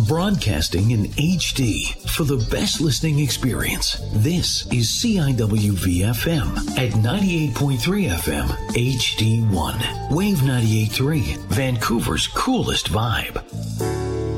broadcasting in HD for the best listening experience. This is CIWV-FM at 98.3 FM HD1. Wave 98.3, Vancouver's coolest vibe.